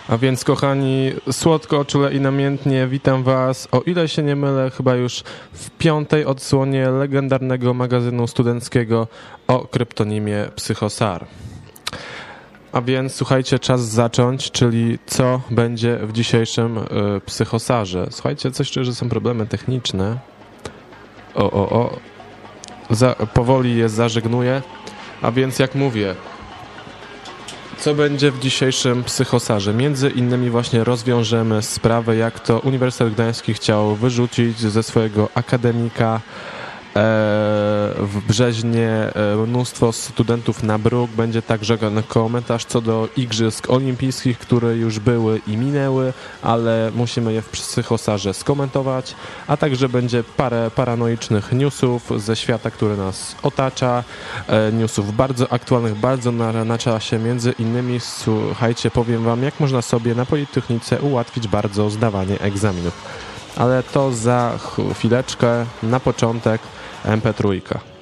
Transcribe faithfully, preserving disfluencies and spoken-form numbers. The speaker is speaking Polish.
A więc, kochani, słodko, czule i namiętnie witam was, o ile się nie mylę, chyba już w piątej odsłonie legendarnego magazynu studenckiego o kryptonimie Psychosar. A więc, słuchajcie, czas zacząć, czyli co będzie w dzisiejszym y, Psychosarze. Słuchajcie, coś czuję, że są problemy techniczne. O, o, o. Za, powoli je zażegnuję. A więc, jak mówię, co będzie w dzisiejszym Psychosarze? Między innymi właśnie rozwiążemy sprawę, jak to Uniwersytet Gdański chciał wyrzucić ze swojego akademika w Brzeźnie mnóstwo studentów na bruk. Będzie także komentarz co do Igrzysk Olimpijskich, które już były i minęły, ale musimy je w Psychosarze skomentować, a także będzie parę paranoicznych newsów ze świata, który nas otacza, newsów bardzo aktualnych, bardzo na, na czasie. Między innymi, słuchajcie, powiem wam, jak można sobie na Politechnice ułatwić bardzo zdawanie egzaminów. Ale to za chwileczkę, na początek em pe trzy.